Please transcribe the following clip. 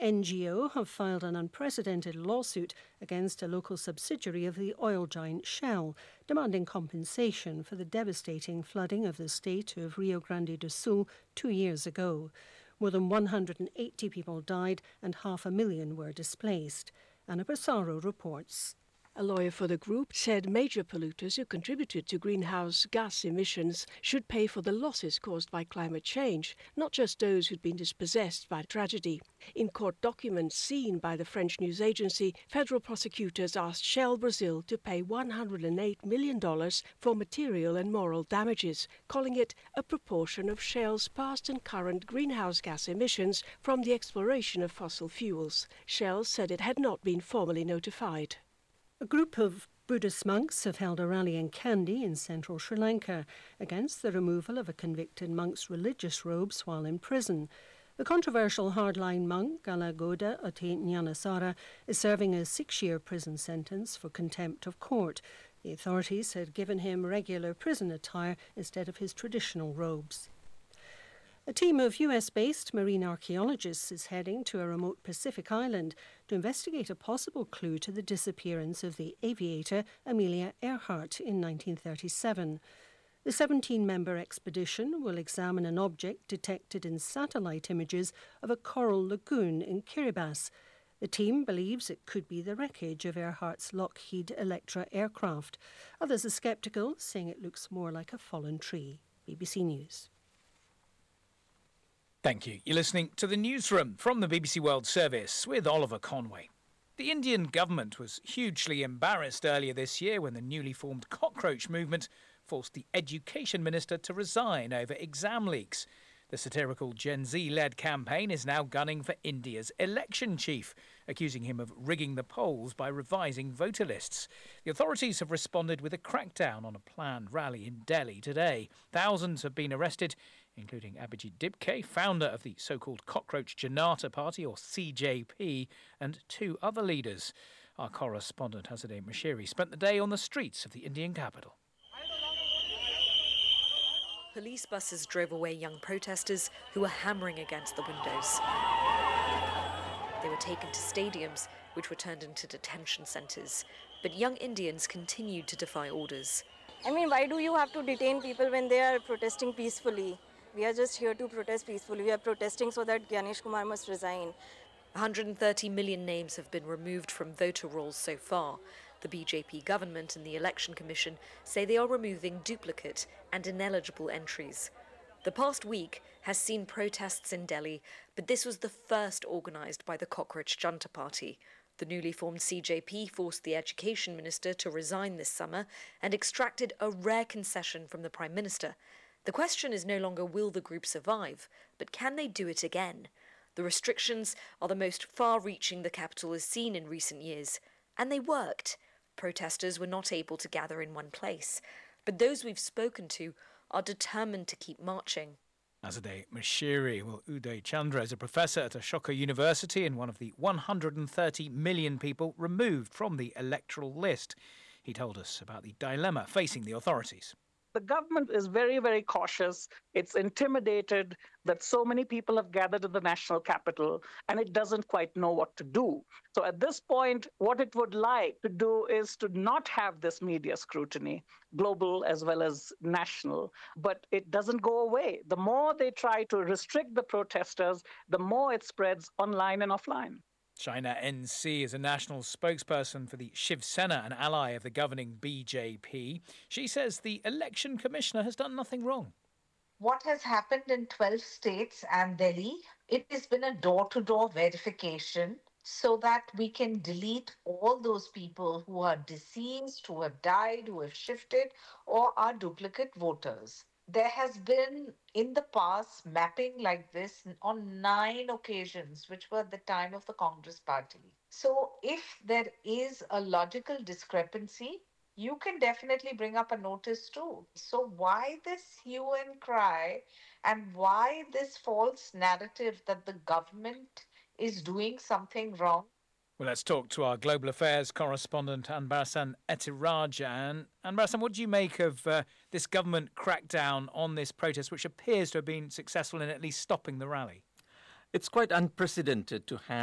NGO have filed an unprecedented lawsuit against a local subsidiary of the oil giant Shell, demanding compensation for the devastating flooding of the state of Rio Grande do Sul 2 years ago. More than 180 people died and 500,000 were displaced. Anna Passaro reports. A lawyer for the group said major polluters who contributed to greenhouse gas emissions should pay for the losses caused by climate change, not just those who'd been dispossessed by tragedy. In court documents seen by the French news agency, federal prosecutors asked Shell Brazil to pay $108 million for material and moral damages, calling it a proportion of Shell's past and current greenhouse gas emissions from the exploration of fossil fuels. Shell said it had not been formally notified. A group of Buddhist monks have held a rally in Kandy in central Sri Lanka against the removal of a convicted monk's religious robes while in prison. The controversial hardline monk, Galagoda Ati Nyanasara, is serving a 6-year prison sentence for contempt of court. The authorities had given him regular prison attire instead of his traditional robes. A team of US-based marine archaeologists is heading to a remote Pacific island to investigate a possible clue to the disappearance of the aviator Amelia Earhart in 1937. The 17-member expedition will examine an object detected in satellite images of a coral lagoon in Kiribati. The team believes it could be the wreckage of Earhart's Lockheed Electra aircraft. Others are sceptical, saying it looks more like a fallen tree. BBC News. Thank you. You're listening to the Newsroom from the BBC World Service with Oliver Conway. The Indian government was hugely embarrassed earlier this year when the newly formed cockroach movement forced the education minister to resign over exam leaks. The satirical Gen Z-led campaign is now gunning for India's election chief, accusing him of rigging the polls by revising voter lists. The authorities have responded with a crackdown on a planned rally in Delhi today. Thousands have been arrested, including Abhijit Dipke, founder of the so-called Cockroach Janata Party, or CJP, and 2 other leaders. Our correspondent Hasadeh Mashiri spent the day on the streets of the Indian capital. Police buses drove away young protesters who were hammering against the windows. They were taken to stadiums, which were turned into detention centres. But young Indians continued to defy orders. I mean, why do you have to detain people when they are protesting peacefully? We are just here to protest peacefully. We are protesting so that Ganesh Kumar must resign. 130 million names have been removed from voter rolls so far. The BJP government and the Election Commission say they are removing duplicate and ineligible entries. The past week has seen protests in Delhi, but this was the first organised by the Cockroach Junta Party. The newly formed CJP forced the Education Minister to resign this summer and extracted a rare concession from the Prime Minister. The question is no longer will the group survive, but can they do it again? The restrictions are the most far-reaching the capital has seen in recent years, and they worked. Protesters were not able to gather in one place, but those we've spoken to are determined to keep marching. Hasadeh Mashiri. Well, Uday Chandra is a professor at Ashoka University and one of the 130 million people removed from the electoral list. He told us about the dilemma facing the authorities. The government is very, very cautious. It's intimidated that so many people have gathered in the national capital, and it doesn't quite know what to do. So at this point, what it would like to do is to not have this media scrutiny, global as well as national, but it doesn't go away. The more they try to restrict the protesters, the more it spreads online and offline. Shaina NC is a national spokesperson for the Shiv Sena, an ally of the governing BJP. She says the election commissioner has done nothing wrong. What has happened in 12 states and Delhi, it has been a door-to-door verification so that we can delete all those people who are deceased, who have died, who have shifted, or are duplicate voters. There has been, in the past, mapping like this on 9 occasions, which were at the time of the Congress party. So if there is a logical discrepancy, you can definitely bring up a notice too. So why this hue and cry, and why this false narrative that the government is doing something wrong? Well, let's talk to our global affairs correspondent, Anbarasan Etiraja. Anbarasan, what do you make of this government crackdown on this protest, which appears to have been successful in at least stopping the rally? It's quite unprecedented to have